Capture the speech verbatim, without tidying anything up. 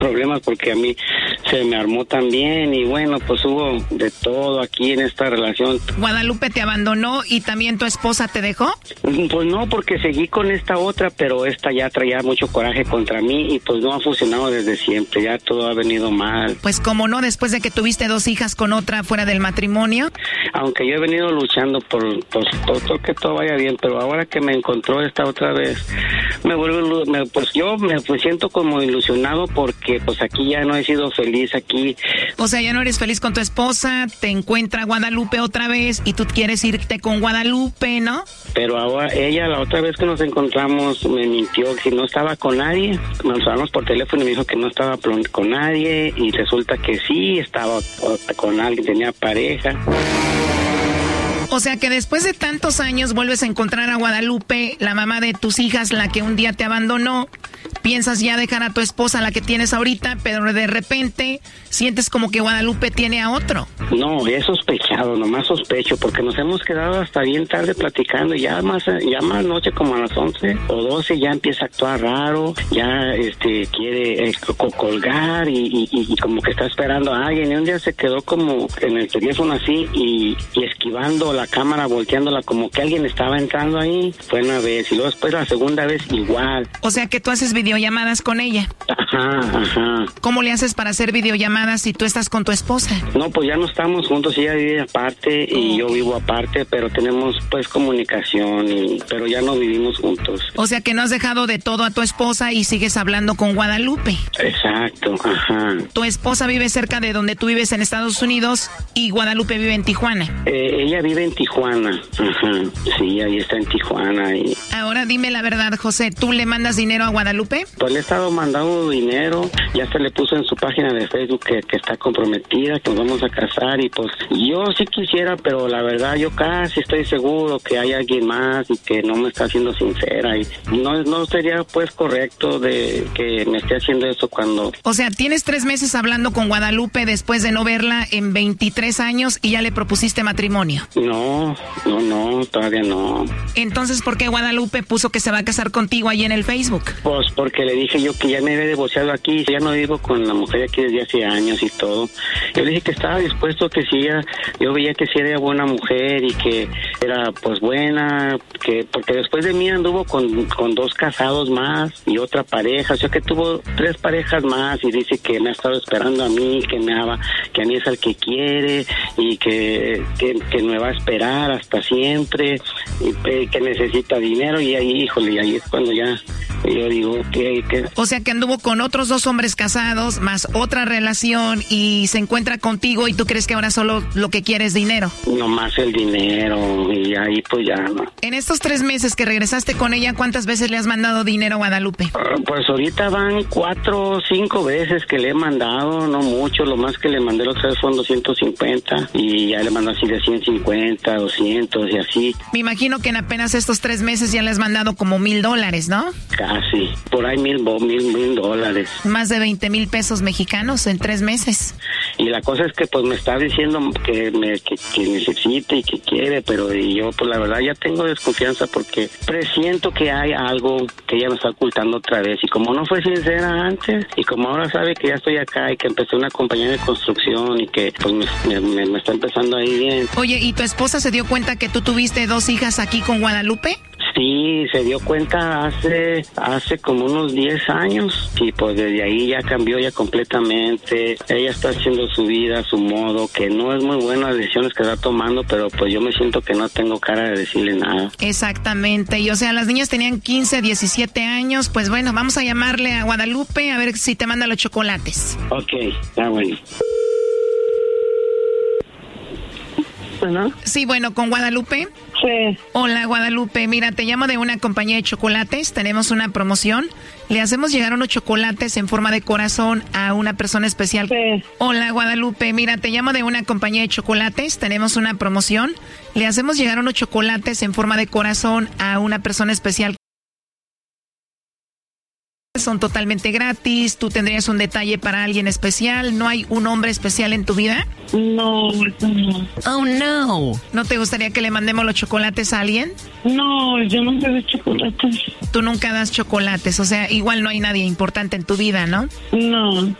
problemas porque a mí se me armó también y bueno, pues hubo de todo aquí en esta relación. ¿Guadalupe te abandonó y también tu esposa te dejó? Pues no, porque seguí con esta otra, pero esta ya traía mucho coraje contra mí y pues no ha funcionado desde siempre, ya todo ha venido mal. Pues como no, después de que tuviste dos hijas con otra fuera del matrimonio. Aunque yo he venido luchando por, por, por, por que todo vaya bien, pero ahora que me encontró esta otra vez, me vuelvo, me, pues yo me pues siento como ilusionado porque pues aquí ya no he sido feliz aquí. O sea, ya no eres feliz con tu esposa, te encuentra Guadalupe otra vez y tú quieres irte con Guadalupe, ¿no? Pero ahora ella, la otra vez que nos encontramos, me mintió que no estaba con nadie. Nos hablamos por teléfono y me dijo que no estaba con nadie y resulta que sí, estaba con alguien, tenía pareja. O sea que después de tantos años vuelves a encontrar a Guadalupe, la mamá de tus hijas, la que un día te abandonó. Piensas ya dejar a tu esposa, la que tienes ahorita, pero de repente sientes como que Guadalupe tiene a otro. No, he sospechado, nomás sospecho, porque nos hemos quedado hasta bien tarde platicando. Ya más, ya más noche, como a las once o doce, ya empieza a actuar raro, ya este quiere eh, colgar y, y, y como que está esperando a alguien. Y un día se quedó como en el teléfono así y, y esquivando la cámara, volteándola, como que alguien estaba entrando ahí. Fue una vez y luego después la segunda vez igual. O sea que tú haces videollamadas con ella. Ajá, ajá. ¿Cómo le haces para hacer videollamadas si tú estás con tu esposa? No, pues ya no estamos juntos, ella vive aparte y oh. yo vivo aparte, pero tenemos pues comunicación, y, pero ya no vivimos juntos. O sea que no has dejado de todo a tu esposa y sigues hablando con Guadalupe. Exacto, ajá. Tu esposa vive cerca de donde tú vives en Estados Unidos y Guadalupe vive en Tijuana. Eh, ella vive en Tijuana, ajá. Sí, ahí está en Tijuana. Y... Ahora dime la verdad, José, ¿tú le mandas dinero a Guadalupe? Pues le he estado mandando dinero, ya se le puso en su página de Facebook que, que está comprometida, que nos vamos a casar y pues yo sí quisiera, pero la verdad yo casi estoy seguro que hay alguien más y que no me está haciendo sincera y no, no sería pues correcto de que me esté haciendo eso cuando... O sea, tienes tres meses hablando con Guadalupe después de no verla en veintitrés años y ya le propusiste matrimonio. No, no, no, todavía no. Entonces, ¿por qué Guadalupe puso que se va a casar contigo ahí en el Facebook? Pues porque le dije yo que ya me había divorciado aquí, ya no vivo con la mujer aquí desde hace años y todo. Yo le dije que estaba dispuesto, que si ella, yo veía que si era buena mujer y que era pues buena, que porque después de mí anduvo con, con dos casados más y otra pareja, o sea que tuvo tres parejas más y dice que me ha estado esperando a mí, que me ama, que a mí es el que quiere y que, que, que me va a esperar hasta siempre y que necesita dinero y ahí, híjole, y ahí es cuando ya yo digo que, que... O sea que anduvo con otros dos hombres casados más otra relación y se encuentra contigo y tú crees que ahora solo lo que quiere es dinero. No más el dinero y ahí pues ya no. En estos tres meses que regresaste con ella, ¿cuántas veces le has mandado dinero a Guadalupe? Uh, pues ahorita van cuatro o cinco veces que le he mandado, no mucho, lo más que le mandé la otra vez fueron doscientos cincuenta y ya le mando así de ciento cincuenta, doscientos y así. Me imagino que en apenas estos tres meses ya le has mandado como mil dólares, ¿no? Casi, por ahí mil, mil, mil dólares. Más de veinte mil pesos mexicanos en tres meses. Y la cosa es que pues me está diciendo que me que, que necesite y que quiere, pero y yo pues la verdad ya tengo desconfianza porque presiento que hay algo que ella me está ocultando otra vez. Y como no fue sincera antes, y como ahora sabe que ya estoy acá y que empecé una compañía de construcción y que pues me, me, me está empezando ahí bien. Oye, ¿y tu esposa se dio cuenta que tú tuviste dos hijas aquí con Guadalupe? Sí, se dio cuenta hace hace como unos diez años y pues desde ahí ya cambió ya completamente. Ella está haciendo su vida, su modo, que no es muy buena las decisiones que está tomando, pero pues yo me siento que no tengo cara de decirle nada. Exactamente, y o sea, las niñas tenían quince, diecisiete años, pues bueno, vamos a llamarle a Guadalupe a ver si te manda los chocolates. Ok, está bueno. ¿No? Sí, bueno, ¿con Guadalupe? Sí. Hola, Guadalupe. Mira, te llamo de una compañía de chocolates. Tenemos una promoción. Le hacemos llegar unos chocolates en forma de corazón a una persona especial. Sí. Hola, Guadalupe. Mira, te llamo de una compañía de chocolates. Tenemos una promoción. Le hacemos llegar unos chocolates en forma de corazón a una persona especial. Son totalmente gratis. ¿Tú tendrías un detalle para alguien especial? ¿No hay un hombre especial en tu vida? No, no. Oh, no. ¿No te gustaría que le mandemos los chocolates a alguien? No, yo nunca doy chocolates. Tú nunca das chocolates, o sea, igual no hay nadie importante en tu vida, ¿no? No.